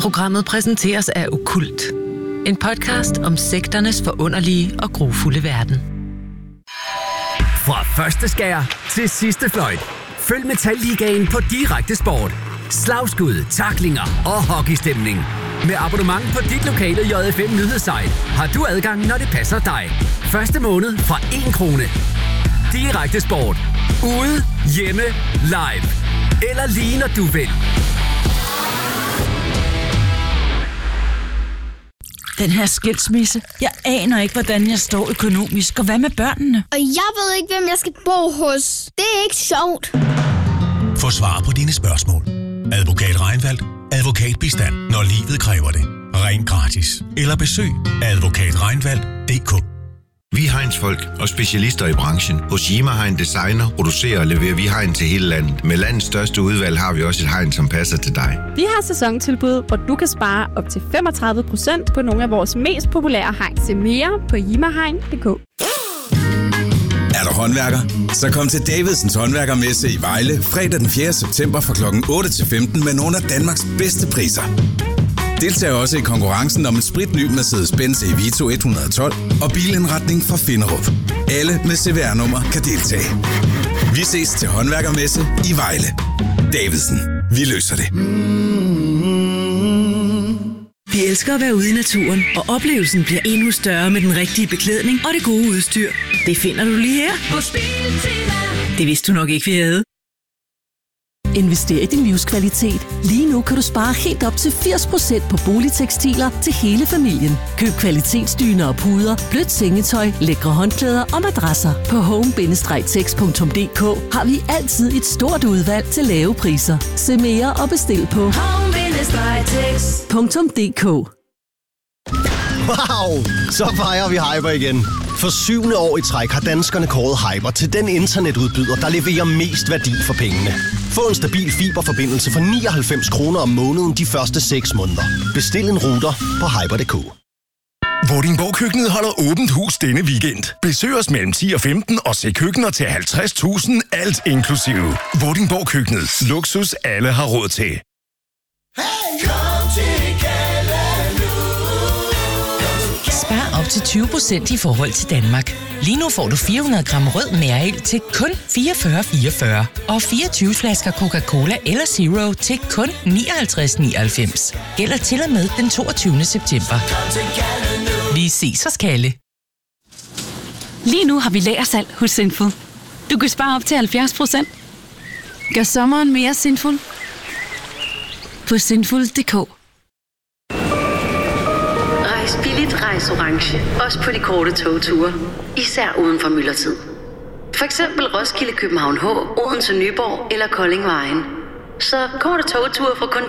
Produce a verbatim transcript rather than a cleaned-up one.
Programmet præsenteres af Okkult. En podcast om sekternes forunderlige og grufulde verden. Fra første skær til sidste fløjt. Følg Metalligaen på Direkte Sport. Slagskud, tacklinger og hockeystemning. Med abonnement på dit lokale J F M nyhedssite har du adgang, når det passer dig. Første måned fra en krone. Direkte Sport. Ude, hjemme, live. Eller lige når du vil. Den her skilsmisse. Jeg aner ikke, hvordan jeg står økonomisk. Og hvad med børnene? Og jeg ved ikke, hvem jeg skal bo hos. Det er ikke sjovt. Få svar på dine spørgsmål. Advokat Reinfeldt. Advokatbistand, når livet kræver det. Ring gratis. Eller besøg advokat reinfeldt punktum d k. Vi er Heinz-folk og specialister i branchen. Hos Yima Hein designer, producerer og leverer vi hegn til hele landet. Med landets største udvalg har vi også et hegn, som passer til dig. Vi har sæsontilbud, hvor du kan spare op til femogtredive procent på nogle af vores mest populære hegn. Se mere på yima hein punktum d k. Er du håndværker? Så kom til Davidsens Håndværkermesse i Vejle fredag den fjerde september fra klokken otte til femten med nogle af Danmarks bedste priser. Deltag også i konkurrencen om en spritny Mercedes-Benz E Vito et hundrede og tolv og bilindretning fra Finderup. Alle med C V R-nummer kan deltage. Vi ses til Håndværkermesse i Vejle. Davidsen. Vi løser det. Vi elsker at være ude i naturen, og oplevelsen bliver endnu større med den rigtige beklædning og det gode udstyr. Det finder du lige her på Biltema. Det vidste du nok ikke, vi havde. Invester i din livskvalitet. Lige nu kan du spare helt op til firs procent på boligtekstiler til hele familien. Køb kvalitetsdyner og puder, blødt sengetøj, lækre håndklæder og madrasser. På home bindestreg tex punktum d k har vi altid et stort udvalg til lave priser. Se mere og bestil på home bindestreg tex punktum d k. Wow! Så fejrer vi Hyper igen. For syvende år i træk har danskerne kåret Hyper til den internetudbyder, der leverer mest værdi for pengene. Få en stabil fiberforbindelse for nioghalvfems kroner om måneden de første seks måneder. Bestil en router på hyper punktum d k. Vordingborg-køkkenet holder åbent hus denne weekend. Besøg os mellem ti og femten og se køkkener til halvtreds tusind, alt inklusive. Vordingborg-køkkenet. Luksus alle har råd til. Hey, kom til Spar op til tyve procent i forhold til Danmark. Lige nu får du fire hundrede gram rød Mærel til kun fireogfyrre fireogfyrre og fireogtyve flasker Coca-Cola eller Zero til kun nioghalvtreds nioghalvfems. Gælder til og med den toogtyvende september. Vi ses hos Kalle. Lige nu har vi lagersalg hos Sinful. Du kan spare op til halvfjerds procent. Gør sommeren mere Sinful på sinful punktum d k. Rejs billigt, rejs orange. Også på de korte togture. Især uden for myldretid. For eksempel Roskilde, København H, Odense, Nyborg eller Kolding Vejen. Så korte togture fra kun